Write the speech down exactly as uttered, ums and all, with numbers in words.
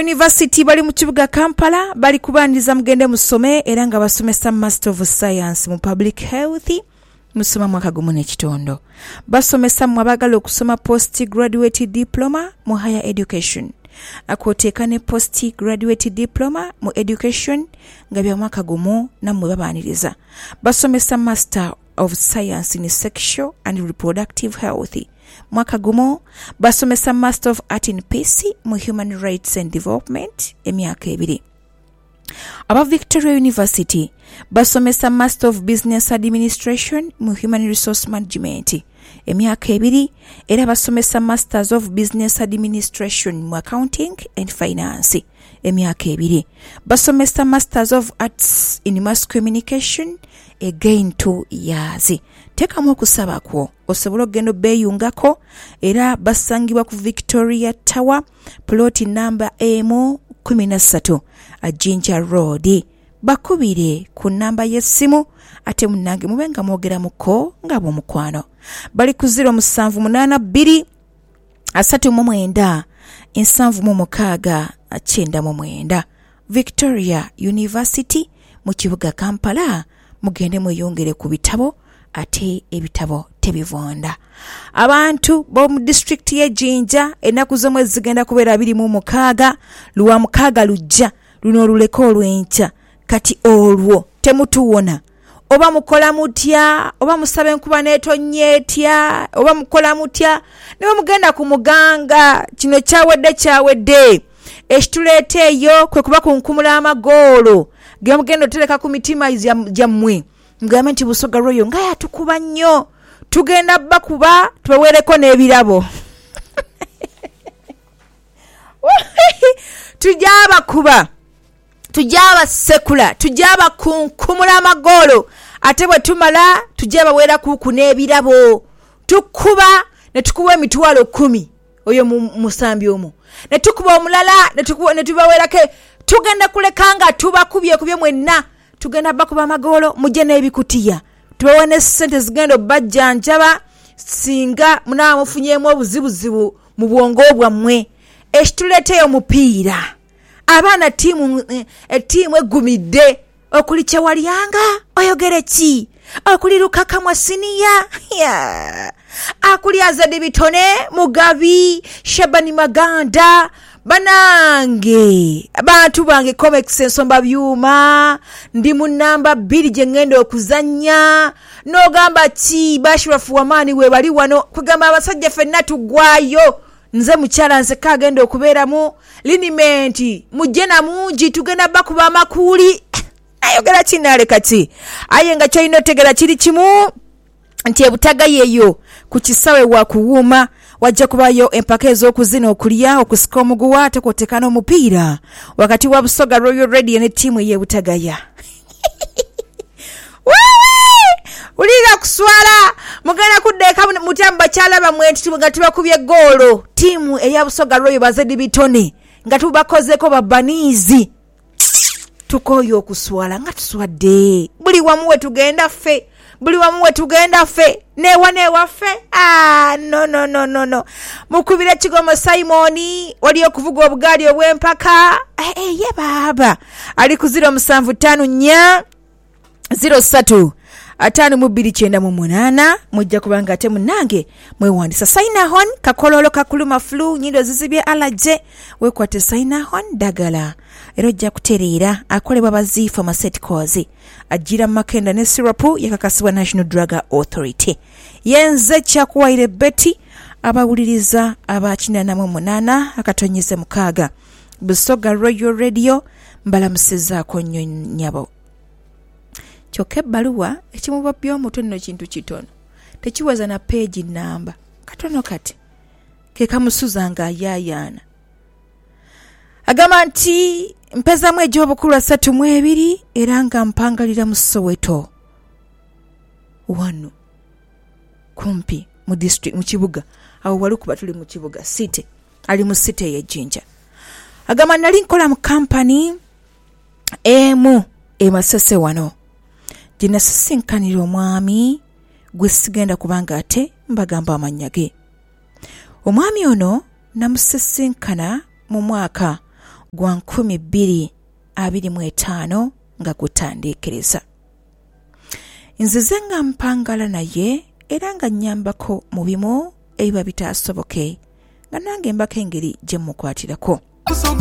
University bali mu kibuga Kampala bali kubandiza mugende musome era nga basomesa Master of Science mu Public Health musoma mwaka gumu n'ekitondo. Basomesa mu abagala okusoma Post Graduate Diploma mu Higher Education. Akoteeka ne Post Graduate Diploma mu Education nga bya mwaka gumu nammwe babaniriza. Basomesa Master of Science in Sexual and Reproductive Health mwaka gumu. Basomesa Master of Art in Peace mu Human Rights and Development emyaka ebiri. Aba Victoria University basomesa Master of Business Administration mu Human Resource Management emyaka ebiri era basomesa Masters of Business Administration mu Accounting and Finance emyaka ebiri. Basomesa Masters of Arts in Mass Communication again two years. Tekamu okusaba kwo osobola okugenda beeyungako era basangibwa ku Victoria Tower plot number M kumi na ssatu Ajinja Road. Bakubire ku namba y'essimu ate munange mubenga mwogera muko nga bw'omukwano. Bali ku zero musanvu munaana bbiri asatu mu mwenda ensanvu mu mukaaga cyenda mu mwenda. Victoria University mu kibuga Kampala. Mugende mweyongere ku bitabo ate ebitabo tebivonda. Abantu bo mu district ye Jinja enaku zomwe zigenda kubeera abiri mu mukaaga luwa mukaaga lujja luno luleko olwenca kati olwo temutuwona oba mukola mutya oba musabe enkuba netonyetya oba mukola mutya ne mugenda ku muganga kino kyawedde kyawedde ekituleete eyo kwe kuba kunkumula amagoolo ge mugenda otereka ku mitima gyammwe mugamba nti Busoga Royal nga yatukuba nnyo tugenda bakuba tubaweereko n'ebirabo tujaba kuba tujaba sekula tujaba kunkumula amagoolo ate bwe tumala tujaba weera kuku n'ebirabo tukuba ne tukuba emitwalo kumi oyo musambi omu ne tukuba omulala ne tukuba ne tubaweerake tugenda kulekanga tubakubye kubye mwenna tugenda bakuba amagoolo mujje n'ebikutiya tubawe ne ssente zigenda bajjanjaba singa munaba mufunyemu obuzibuzibu mu bwongo bwammwe. Ekituleeteyo omupiira abaana tiimu ettiimu egumidde okuli Kyewalyanga oyogere ki okuli Lukakamwa siniya yeah. akuli Azadi Bitone Mugabi Shabani Maganda banange abantu bange comics ensomba byuma ndi mu namba bbiri gye ngenda okuzannya n'ogamba ki Bashirafu Wamani we bali wano kugamba abasajja ffenna tugwayo nze mukyala nze kagenda okubeeramu linimenti mujje na mungi tugenda bakuba amakuli ayogera kinaleka ki aye nga kyolina otegera kiri kimu nti ebutaga yeyo ku kisawe wa kuwuma wajja kubayo empaka ez'okuzina okulya okusika omuguwa tekotekana omupiira wakati wa Busoga Royal Radio ne tiimu y'ebutagaya. Ulira kuswala mugenda kuddeeka mutamba kyalaba mwenti nga tubakubye goolo tiimu eya Busoga Royal Bazadi Bitone nga tubakozeko babaniizi tukoyo okuswala nga tuswadde buli wamu we tugenda ffe buli wamu we tugenda ffe newa newa ffe ah no no no no no mukubire Kigomo Simoni wali okuvuga obugaali obw'empaka eh eh ye baba ali ku zero musanvu ttaano nnya zero ssatu atano mu bbiri kyenda mu munaana mujja kubanga ate munange mwewandisa Sainahon kakololo kakuluma flu nyindo zizibye alaje wekwate Sainahon dagala era ojja kutereera akolebwa baziifa maset cause ajira makenda ne syrup yakakasibwa National Drug Authority. Yenze kyakuwaire Betty abawuliriza abakina namwe munaana akatonyeze mukaaga Busoga Royal Radio mbalamusizaako nnyo nyabo. Kyokka ebbaluwa ekimuba by'omutwe nno kintu kitono tekiwaza na page namba katono kati ke kamusuza nga ayayaana agamba nti mpezamu egy'obukulu asatu mu ebiri era nga mpangalira mu Soweto wano kumpi mu district mu kibuga awo walukuba tuli mu kibuga city ali mu city ye Jinja. Agamba nali nkola mu company emu e Masese wano jina sisinkanira omwami gwe sigenda kubanga ate mbagamba amannya ge. Omwami ono namusisinkana mu mwaka gwa nkumi bbiri abiri mu etaano nga gutandiikiriza. Nzize nga mpangala naye era nga nnyambako mu bimu ebiba bitaasoboke nga nange mbako engeri gye mukwatirako.